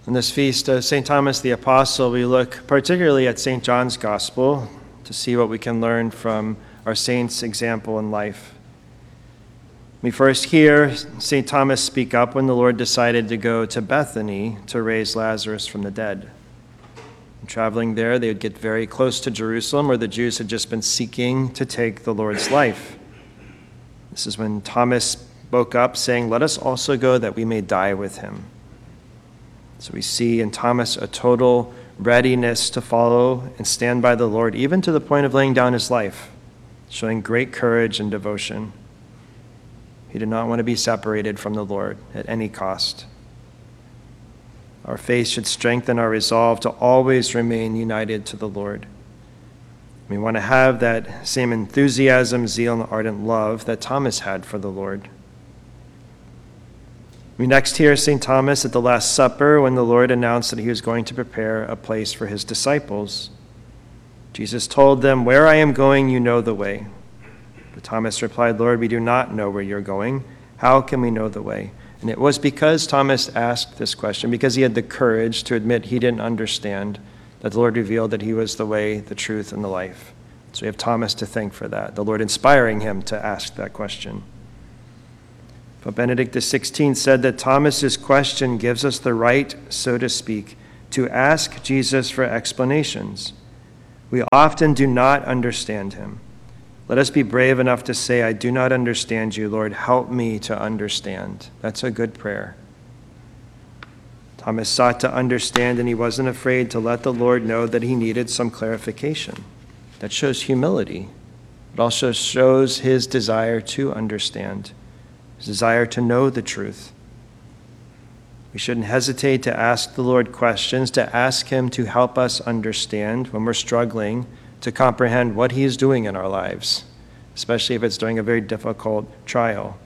On this feast of St. Thomas the Apostle, we look particularly at St. John's Gospel to see what we can learn from our saint's example in life. We first hear St. Thomas speak up when the Lord decided to go to Bethany to raise Lazarus from the dead. And traveling there, they would get very close to Jerusalem, where the Jews had just been seeking to take the Lord's life. This is when Thomas spoke up, saying, "Let us also go that we may die with him." So we see in Thomas a total readiness to follow and stand by the Lord, even to the point of laying down his life, showing great courage and devotion. He did not want to be separated from the Lord at any cost. Our faith should strengthen our resolve to always remain united to the Lord. We want to have that same enthusiasm, zeal, and ardent love that Thomas had for the Lord. We next hear St. Thomas at the Last Supper when the Lord announced that he was going to prepare a place for his disciples. Jesus told them, "Where I am going, you know the way." But Thomas replied, "Lord, we do not know where you're going. How can we know the way?" And it was because Thomas asked this question, because he had the courage to admit he didn't understand, that the Lord revealed that he was the way, the truth, and the life. So we have Thomas to thank for that, the Lord inspiring him to ask that question. But Benedict XVI said that Thomas's question gives us the right, so to speak, to ask Jesus for explanations. We often do not understand him. Let us be brave enough to say, "I do not understand you, Lord. Help me to understand." That's a good prayer. Thomas sought to understand, and he wasn't afraid to let the Lord know that he needed some clarification. That shows humility. It also shows his desire to understand, his desire to know the truth. We shouldn't hesitate to ask the Lord questions, to ask him to help us understand when we're struggling to comprehend what he is doing in our lives, especially if it's during a very difficult trial.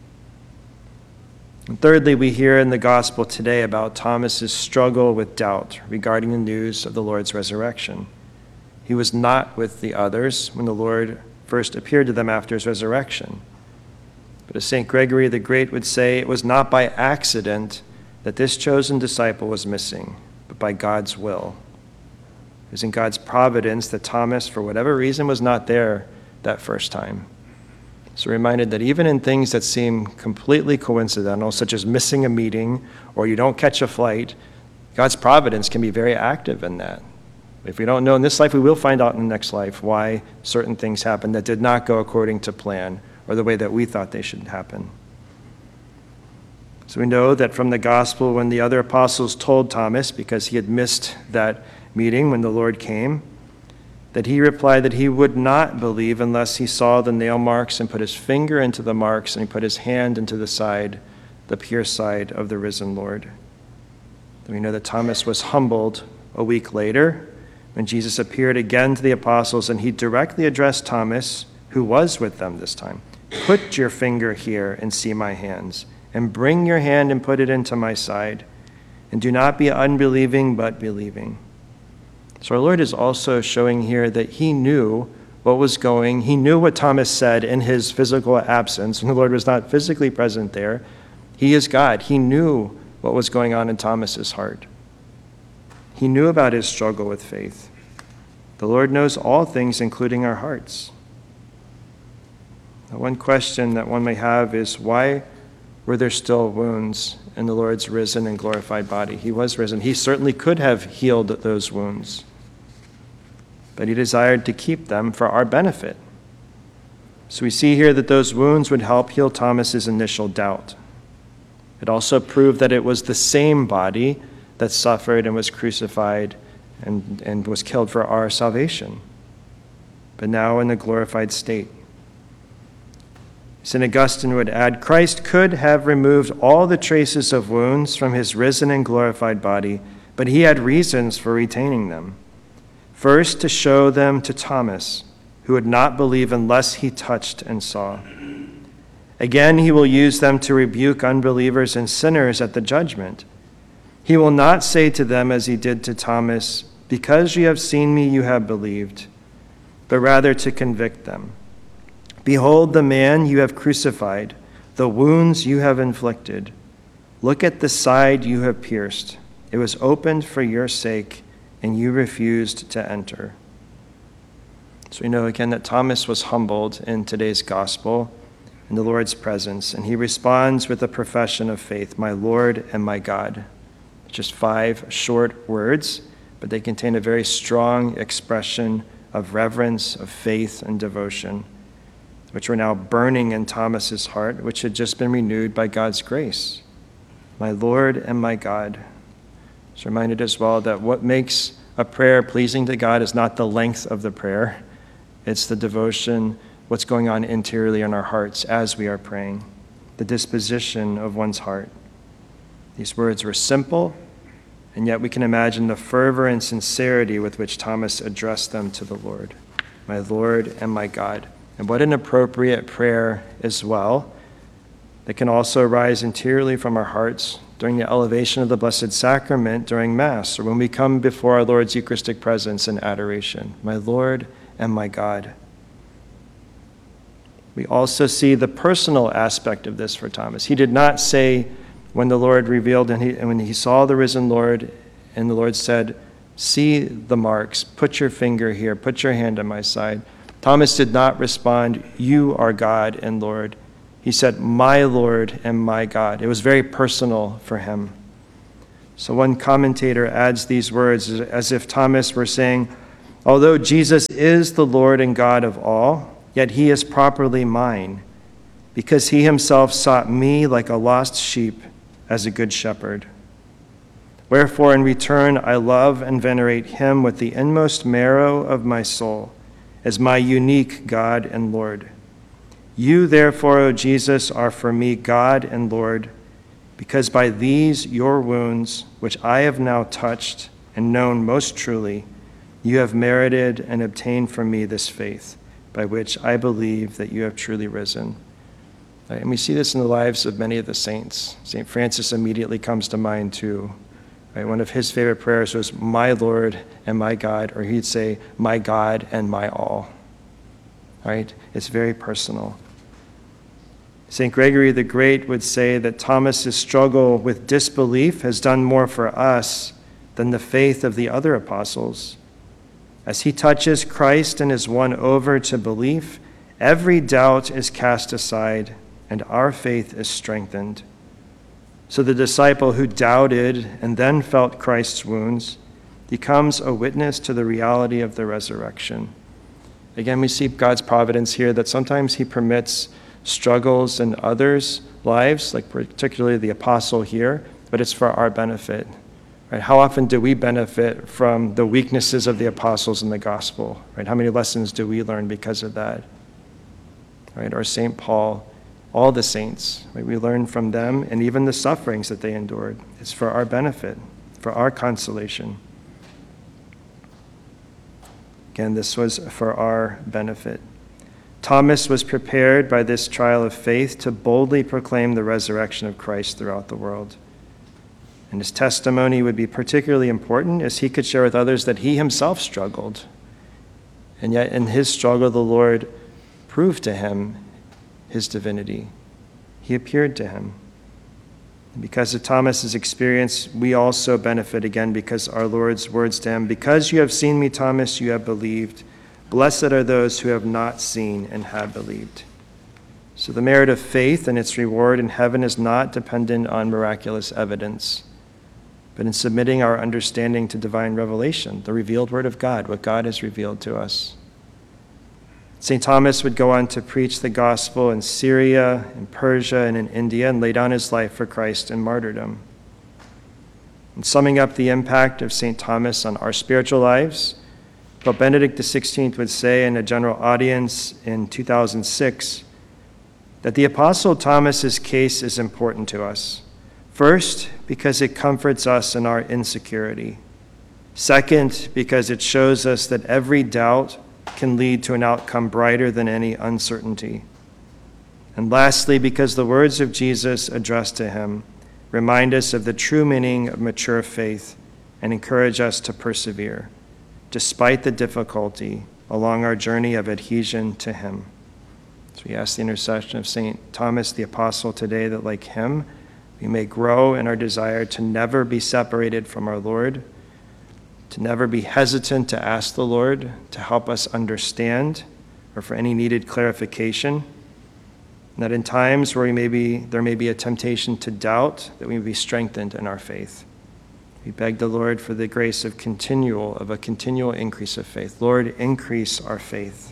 And thirdly, we hear in the gospel today about Thomas's struggle with doubt regarding the news of the Lord's resurrection. He was not with the others when the Lord first appeared to them after his resurrection. But as St. Gregory the Great would say, it was not by accident that this chosen disciple was missing, but by God's will. It was in God's providence that Thomas, for whatever reason, was not there that first time. So we're reminded that even in things that seem completely coincidental, such as missing a meeting or you don't catch a flight, God's providence can be very active in that. If we don't know in this life, we will find out in the next life why certain things happened that did not go according to plan or the way that we thought they should happen. So we know that from the gospel, when the other apostles told Thomas, because he had missed that meeting when the Lord came, that he replied that he would not believe unless he saw the nail marks and put his finger into the marks and he put his hand into the side, the pierced side of the risen Lord. And we know that Thomas was humbled a week later when Jesus appeared again to the apostles, and he directly addressed Thomas, who was with them this time. "Put your finger here and see my hands, and bring your hand and put it into my side, and do not be unbelieving but believing." So our Lord is also showing here that he knew what was going. He knew what Thomas said in his physical absence, and the Lord was not physically present there. He is God. He knew what was going on in Thomas's heart. He knew about his struggle with faith. The Lord knows all things, including our hearts. Now, one question that one may have is, why were there still wounds in the Lord's risen and glorified body? He was risen. He certainly could have healed those wounds, but he desired to keep them for our benefit. So we see here that those wounds would help heal Thomas's initial doubt. It also proved that it was the same body that suffered and was crucified and was killed for our salvation, but now in the glorified state. St. Augustine would add, Christ could have removed all the traces of wounds from his risen and glorified body, but he had reasons for retaining them. First, to show them to Thomas, who would not believe unless he touched and saw. Again, he will use them to rebuke unbelievers and sinners at the judgment. He will not say to them as he did to Thomas, "Because you have seen me, you have believed," but rather to convict them. "Behold the man you have crucified, the wounds you have inflicted. Look at the side you have pierced. It was opened for your sake, and you refused to enter. So we know again that Thomas was humbled in today's gospel in the Lord's presence, and he responds with a profession of faith, my Lord and my God. Just 5 short words, but they contain a very strong expression of reverence, of faith, and devotion, which were now burning in Thomas's heart, which had just been renewed by God's grace. My Lord and my God. It's reminded as well that what makes a prayer pleasing to God is not the length of the prayer, it's the devotion, what's going on interiorly in our hearts as we are praying, the disposition of one's heart. These words were simple, and yet we can imagine the fervor and sincerity with which Thomas addressed them to the Lord. My Lord and my God. And what an appropriate prayer as well that can also rise interiorly from our hearts during the elevation of the Blessed Sacrament during Mass, or when we come before our Lord's Eucharistic presence in adoration. My Lord and my God. We also see the personal aspect of this for Thomas. He did not say, when the Lord revealed and when he saw the risen Lord, and the Lord said, see the marks, put your finger here, put your hand on my side. Thomas did not respond, you are God and Lord. He said, my Lord and my God. It was very personal for him. So one commentator adds these words as if Thomas were saying, although Jesus is the Lord and God of all, yet he is properly mine, because he himself sought me like a lost sheep as a good shepherd. Wherefore, in return, I love and venerate him with the inmost marrow of my soul, as my unique God and Lord. You, therefore, O Jesus, are for me God and Lord, because by these your wounds, which I have now touched and known most truly, you have merited and obtained from me this faith, by which I believe that you have truly risen. And we see this in the lives of many of the saints. St. Francis immediately comes to mind too. Right? One of his favorite prayers was, my Lord and my God, or he'd say, my God and my all. Right? It's very personal. St. Gregory the Great would say that Thomas's struggle with disbelief has done more for us than the faith of the other apostles. As he touches Christ and is won over to belief, every doubt is cast aside and our faith is strengthened. So the disciple who doubted and then felt Christ's wounds becomes a witness to the reality of the resurrection. Again, we see God's providence here that sometimes he permits struggles in others' lives, like particularly the apostle here, but it's for our benefit. Right? How often do we benefit from the weaknesses of the apostles in the gospel? Right? How many lessons do we learn because of that? Right? Or St. Paul, all the saints, right? We learn from them and even the sufferings that they endured. It's for our benefit, for our consolation. Again, this was for our benefit. Thomas was prepared by this trial of faith to boldly proclaim the resurrection of Christ throughout the world. And his testimony would be particularly important as he could share with others that he himself struggled. And yet in his struggle, the Lord proved to him his divinity. He appeared to him. And because of Thomas's experience, we also benefit again because our Lord's words to him, because you have seen me, Thomas, you have believed. Blessed are those who have not seen and have believed. So the merit of faith and its reward in heaven is not dependent on miraculous evidence, but in submitting our understanding to divine revelation, the revealed word of God, what God has revealed to us. St. Thomas would go on to preach the gospel in Syria, in Persia, and in India, and lay down his life for Christ in martyrdom. In summing up the impact of St. Thomas on our spiritual lives, Pope Benedict XVI would say in a general audience in 2006 that the Apostle Thomas's case is important to us. First, because it comforts us in our insecurity. Second, because it shows us that every doubt can lead to an outcome brighter than any uncertainty. And lastly, because the words of Jesus addressed to him remind us of the true meaning of mature faith and encourage us to persevere, despite the difficulty, along our journey of adhesion to him. So we ask the intercession of St. Thomas the Apostle today that, like him, we may grow in our desire to never be separated from our Lord, to never be hesitant to ask the Lord to help us understand or for any needed clarification, and that in times where there may be a temptation to doubt, that we may be strengthened in our faith. We beg the Lord for the grace of a continual increase of faith. Lord, increase our faith.